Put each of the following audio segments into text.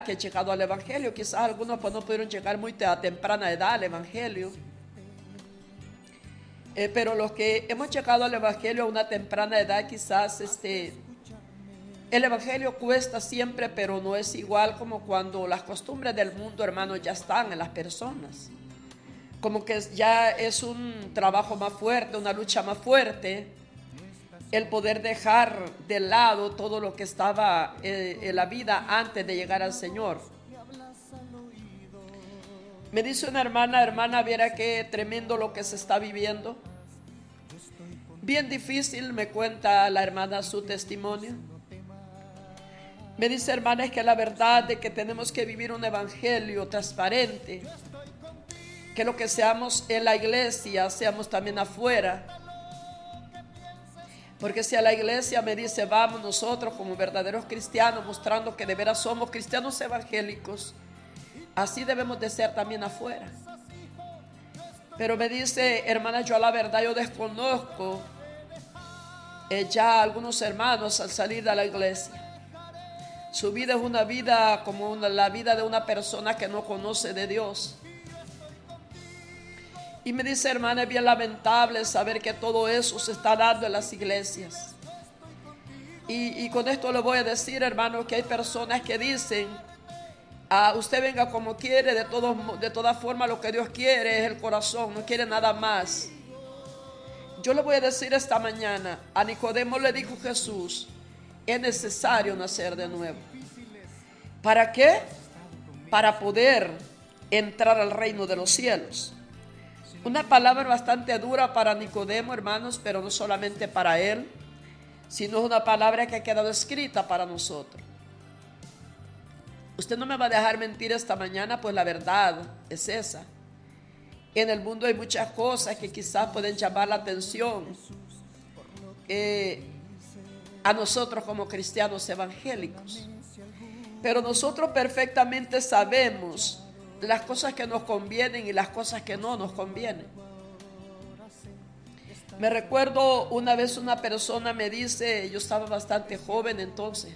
que he llegado al Evangelio. Quizás algunos pues no pudieron llegar muy a temprana edad al Evangelio. Pero los que hemos llegado al Evangelio a una temprana edad, quizás el Evangelio cuesta siempre, pero no es igual como cuando las costumbres del mundo, hermano, ya están en las personas. Como que ya es un trabajo más fuerte, una lucha más fuerte, el poder dejar de lado todo lo que estaba en la vida antes de llegar al Señor. Me dice una hermana, viera qué tremendo lo que se está viviendo. Bien difícil, me cuenta la hermana su testimonio. Me dice, hermana, es que la verdad de que tenemos que vivir un evangelio transparente, que lo que seamos en la iglesia, seamos también afuera. Porque si a la iglesia me dice, vamos nosotros como verdaderos cristianos, mostrando que de veras somos cristianos evangélicos, así debemos de ser también afuera. Pero me dice, hermana, yo a la verdad yo desconozco ya algunos hermanos al salir de la iglesia. Su vida es una vida como la vida de una persona que no conoce de Dios. Y me dice, hermana, es bien lamentable saber que todo eso se está dando en las iglesias. Y con esto le voy a decir, hermano, que hay personas que dicen, usted venga como quiere, de todas formas lo que Dios quiere es el corazón, no quiere nada más. Yo le voy a decir esta mañana, a Nicodemo le dijo Jesús, es necesario nacer de nuevo. ¿Para qué? Para poder entrar al reino de los cielos. Una palabra bastante dura para Nicodemo, hermanos, pero no solamente para él, sino es una palabra que ha quedado escrita para nosotros. Usted no me va a dejar mentir esta mañana, pues la verdad es esa. En el mundo hay muchas cosas que quizás pueden llamar la atención a nosotros como cristianos evangélicos. Pero nosotros perfectamente sabemos las cosas que nos convienen y las cosas que no nos convienen. Me recuerdo una vez una persona me dice, yo estaba bastante joven entonces,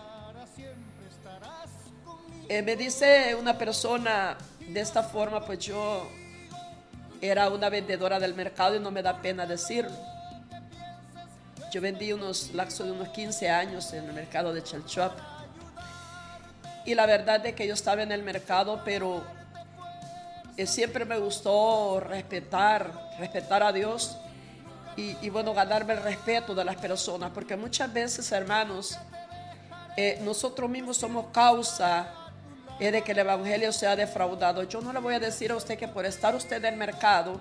me dice una persona de esta forma, pues yo era una vendedora del mercado y no me da pena decirlo. Yo vendí unos lapsos de unos 15 años en el mercado de Chalchuapa. Y la verdad es que yo estaba en el mercado, pero siempre me gustó respetar a Dios y bueno, ganarme el respeto de las personas. Porque muchas veces, hermanos, nosotros mismos somos causa de que el evangelio sea defraudado. Yo no le voy a decir a usted que por estar usted en el mercado,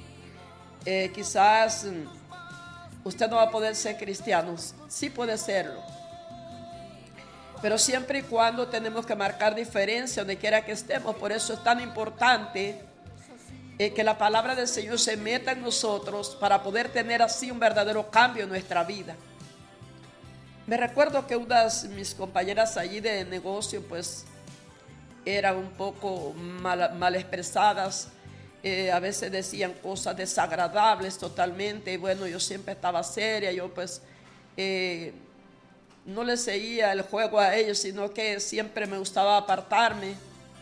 quizás usted no va a poder ser cristiano. Sí puede serlo. Pero siempre y cuando tenemos que marcar diferencia donde quiera que estemos. Por eso es tan importante que la palabra del Señor se meta en nosotros para poder tener así un verdadero cambio en nuestra vida. Me recuerdo que unas mis compañeras allí de negocio pues eran un poco mal expresadas. A veces decían cosas desagradables totalmente. Y bueno, yo siempre estaba seria. Yo pues no le seguía el juego a ellos, sino que siempre me gustaba apartarme.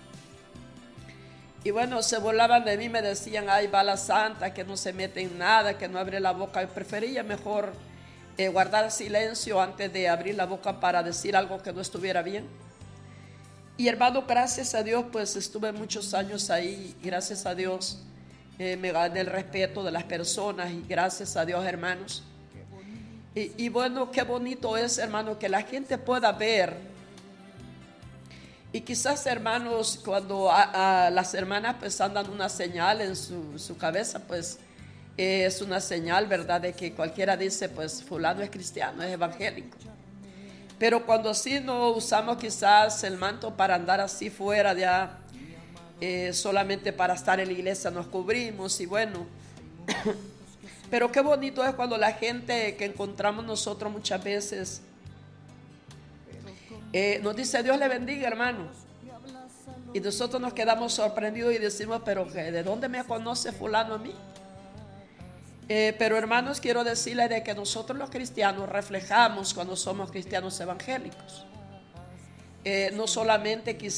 Y bueno, se burlaban de mí, me decían, ay, va la santa, que no se mete en nada, que no abre la boca. Yo prefería mejor guardar silencio antes de abrir la boca para decir algo que no estuviera bien. Y hermano, gracias a Dios, pues estuve muchos años ahí, y gracias a Dios me gané el respeto de las personas, y gracias a Dios, hermanos. Y bueno, qué bonito es, hermano, que la gente pueda ver. Y quizás, hermanos, cuando las hermanas pues andan una señal en su cabeza, pues es una señal, ¿verdad? De que cualquiera dice, pues fulano es cristiano, es evangélico. Pero cuando sí no usamos quizás el manto para andar así fuera ya, solamente para estar en la iglesia nos cubrimos y bueno. Pero qué bonito es cuando la gente que encontramos nosotros muchas veces nos dice Dios le bendiga, hermano. Y nosotros nos quedamos sorprendidos y decimos, pero ¿de dónde me conoce fulano a mí? Pero hermanos, quiero decirles de que nosotros los cristianos reflejamos cuando somos cristianos evangélicos. no solamente quizás